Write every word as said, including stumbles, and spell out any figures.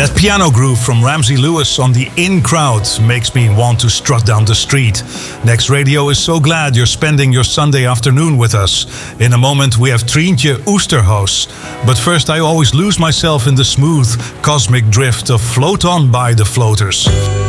That piano groove from Ramsey Lewis on the In Crowd makes me want to strut down the street. Next Radio is so glad you're spending your Sunday afternoon with us. In a moment we have Trientje Oosterhuis. But first I always lose myself in the smooth cosmic drift of Float On by the Floaters.